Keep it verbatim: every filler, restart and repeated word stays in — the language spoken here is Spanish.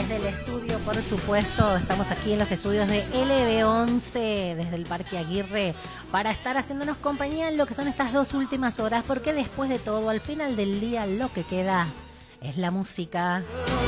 desde el estudio, por supuesto. Estamos aquí en los estudios de L B once, desde el Parque Aguirre, para estar haciéndonos compañía en lo que son estas dos últimas horas, porque después de todo, al final del día, lo que queda es la música.